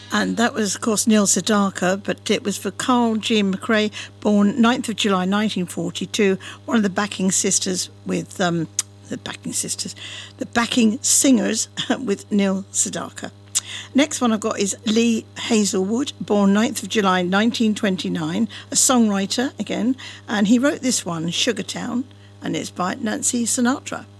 And that was, of course, Neil Sedaka, but it was for Carl Jean McRae, born 9th of July 1942, one of the backing sisters with the backing singers with Neil Sedaka. Next one I've got is Lee Hazelwood, born 9th of July 1929, a songwriter again, and he wrote this one, Sugartown, and it's by Nancy Sinatra.